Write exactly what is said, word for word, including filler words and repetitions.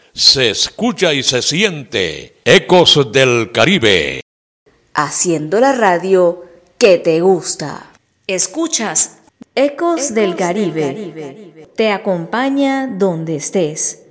se escucha y se siente. Ecos del Caribe. Haciendo la radio que te gusta. Escuchas Ecos, Ecos del, Caribe. del Caribe. Te acompaña donde estés.